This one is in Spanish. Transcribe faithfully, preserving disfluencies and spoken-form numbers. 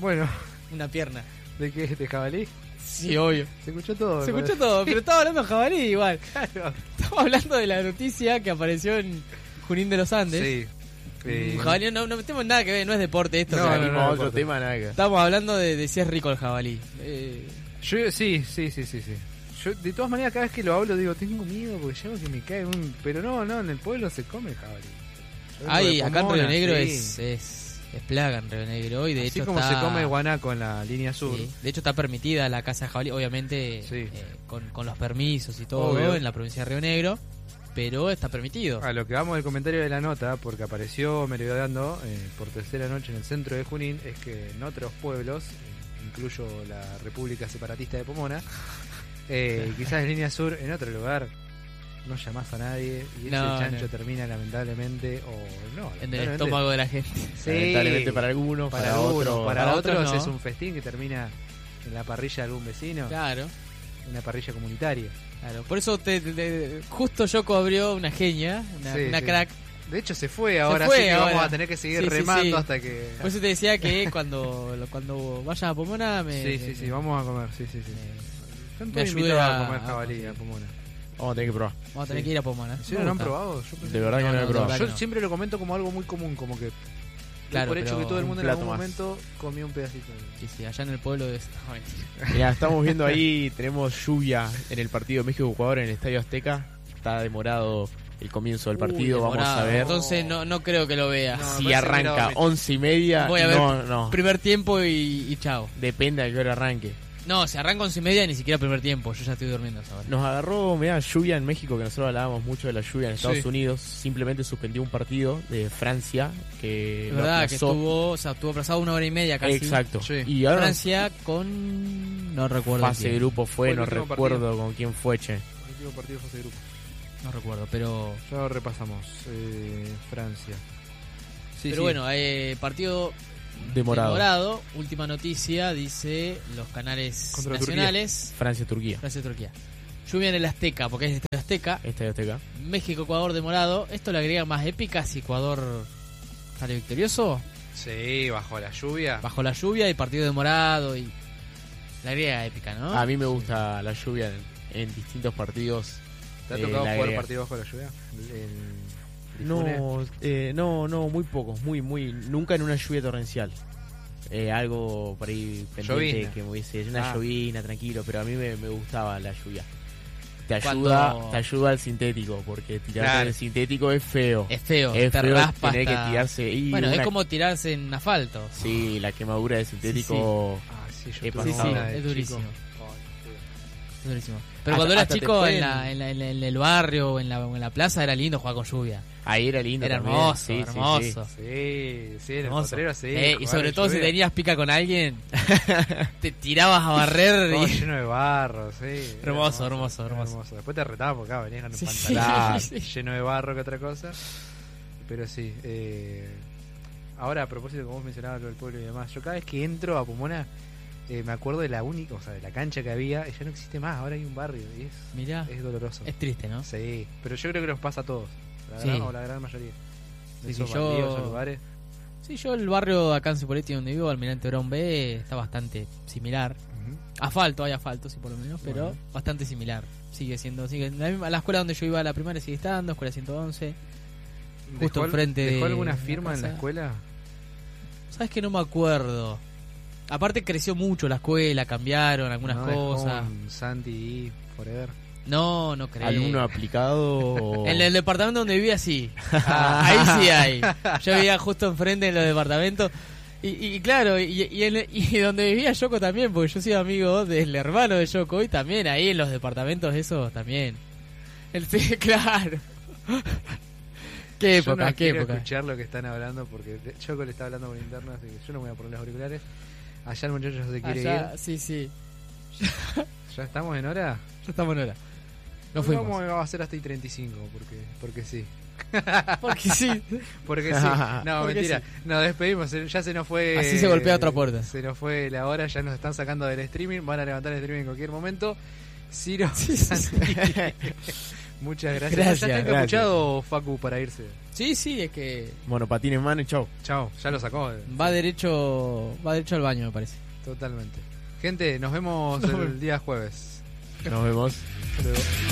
Bueno. Una pierna. ¿De qué? ¿De jabalí? Sí, obvio. Se escuchó todo. Se escuchó todo, pero estaba hablando de jabalí igual. Claro. Estamos hablando de la noticia que apareció en Junín de los Andes. Sí. Eh... Jabalí, no, no tenemos nada que ver, no es deporte esto. No, o sea, no, no, no, no, otro tema, nada que... Estamos hablando de, de si es rico el jabalí. Eh... Yo, sí, sí, sí, sí, sí. Yo, de todas maneras, cada vez que lo hablo, digo, tengo miedo porque llego que me cae un... Pero no, no, en el pueblo se come el jabalí. Ay, acá en Río Negro sí. es, es, es plaga en Río Negro. Y de Así hecho como está... se come el guanaco en la línea sur. Sí. De hecho está permitida la caza de jabalí, obviamente Sí. eh, con, con los permisos y todo Obvio. en la provincia de Río Negro. Pero está permitido. A lo que vamos del comentario de la nota, porque apareció merodeando eh, por tercera noche en el centro de Junín, es que en otros pueblos, eh, incluyo la República Separatista de Pomona, eh, quizás en línea sur, en otro lugar, no llamás a nadie y No, ese chancho no. termina lamentablemente, o no, En el lamentablemente, estómago de la gente. sí, Lamentablemente para algunos, para, para, algunos, otros. para, para otros, otros no. es un festín que termina en la parrilla de algún vecino, Claro, una parrilla comunitaria. claro. Por eso te, te- te- justo Yoko abrió una genia, una, Sí, una sí. crack. De hecho se fue ahora, fue así que ahora. vamos a tener que seguir Sí, sí, remando sí. hasta que... Por eso te decía que cuando cuando vayas a Pomona me, Sí, sí, me- sí, vamos a comer, sí, sí, sí. me- Están me todos ayude invitados a- a comer a jabalí conseguir. a Pomona. Vamos a tener que probar. vamos a tener Sí. que ir a Pomona. ¿Sí, Me no lo han gusta. probado? Yo, pensé- De verdad que No, no, lo no, he probado. de Yo verdad que no. siempre lo comento como algo muy común, como que Claro, por hecho pero que todo el un mundo en plato algún más. momento comió un pedacito. Sí, sí, allá en el pueblo de... No, mentira. Mirá, estamos viendo ahí, tenemos lluvia en el partido México-Ecuador en el Estadio Azteca. Está demorado el comienzo del partido, Uy, vamos demorado. a ver. Entonces no, no creo que lo vea. No, me Si parece arranca mirado, once y media, Voy a ver no, no. Primer tiempo y, y chao. Depende a qué hora arranque. No, si arranca once y media ni siquiera primer tiempo. Yo ya estoy durmiendo a esa hora. Nos agarró, mirá, lluvia en México, que nosotros hablábamos mucho de la lluvia en Estados Sí. Unidos. Simplemente suspendió un partido de Francia que Es lo verdad que aplazó. estuvo, o sea, estuvo aplazado una hora y media casi. Exacto. Sí. Y ahora Francia con... No recuerdo fase de quién. grupo fue, Fue el no último recuerdo partido. con quién fue, che. El último partido fue ese grupo. No recuerdo, pero... Ya lo repasamos. Eh, Francia. Sí, pero sí. bueno, eh, partido Demorado. demorado. Última noticia, dice los canales Contra nacionales. Francia-Turquía. Francia-Turquía. Lluvia en el Azteca, porque es el Estadio Azteca. Estadio Azteca. México-Ecuador demorado. Esto le agrega más épica si Ecuador sale victorioso. Sí, bajo la lluvia. Bajo la lluvia y partido demorado y... Le agrega épica, ¿no? A mí me gusta la lluvia en, en distintos partidos. ¿Te ha eh, tocado la jugar agrega. partido bajo la lluvia? En Difune. No, eh, no, no, muy pocos, muy, muy, nunca en una lluvia torrencial. Eh, algo por ahí pendiente Llovizna. que me hubiese, una Ah. llovina, tranquilo, pero a mí me, me gustaba la lluvia. Te Cuando- ayuda, te ayuda al sintético, porque tirarte Claro. en el sintético es feo. Es feo, Es te feo raspa tener hasta- que tirarse. Y Bueno, es una- como tirarse en asfalto. Sí, la quemadura de sintético. Ah, sí, yo He tuve Sí, pasado. sí, una de es chico. durísimo. Ay, Es durísimo. Pero Hasta- cuando eras hasta te chico pueden- en, la, en, la- en la- en el barrio o en la, en la plaza era lindo jugar con lluvia. Ahí era lindo. Era también. hermoso, Sí, sí, hermoso. sí. Sí, sí, en el Hermoso. potrero sí. Eh, y jugar sobre en todo si lluvia. tenías pica con alguien, te tirabas a barrer Todo y... lleno de barro, sí. Hermoso, hermoso, hermoso. Después te retaban porque acá venías con un Sí, sí, pantalón sí, sí. lleno de barro que otra cosa. Pero sí. Eh... Ahora, a propósito, como vos mencionabas lo del pueblo y demás, yo cada vez que entro a Pomona eh, me acuerdo de la única, o sea, de la cancha que había, y ya no existe más. Ahora hay un barrio y es, Mirá, es doloroso. es triste, ¿no? Sí, pero yo creo que nos pasa a todos. La Sí. gran, o la gran mayoría. De Sí, sí, esos yo- baldíos o lugares. Sí, yo el barrio de acá en Cipolletti donde vivo, Almirante Brown B, está bastante similar. Ujú. Asfalto, hay asfalto, sí, por lo menos, pero Bueno. bastante similar. Sigue siendo, sigue, la, misma- la escuela donde yo iba a la primaria sigue estando, escuela ciento once. Justo ¿Dejó- enfrente de ¿Dejó alguna la firma en la casa. escuela? ¿Sabes que no me acuerdo? Aparte creció mucho la escuela, cambiaron algunas ¿No dejó cosas. un Santi y Forever? No, no creo. ¿Alumno aplicado? o- En el departamento donde vivía sí. Ahí sí hay. Yo vivía justo enfrente en los departamentos. Y, y claro, y, y, en- y donde vivía Yoko también, porque yo soy amigo del hermano de Yoko y también ahí en los departamentos esos también. El, sí, claro. Qué Yo época, no qué quiero época. escuchar lo que están hablando porque Choco le está hablando por interno, así que yo no me voy a poner los auriculares. Allá el muchacho se quiere Allá, ir. sí, sí. ¿Ya estamos en hora? Ya estamos en hora. Nos Vamos fuimos. a hacer hasta y treinta y cinco porque, porque sí. Porque sí. Porque sí. No, Porque mentira. sí. Nos despedimos. Ya se nos fue. Así se golpea otra puerta. Se nos fue la hora. Ya nos están sacando del streaming. Van a levantar el streaming en cualquier momento. Ciro, Sí, sí, sí. Santi, Muchas gracias. Gracias, ¿Ya está gracias. encapuchado Facu para irse? Sí, sí, es que Monopatín en mano y chau. Chao, ya lo sacó. va derecho, va derecho al baño, me parece. Totalmente. Gente, nos vemos Nos el vemos. día jueves. Nos vemos. Hasta luego.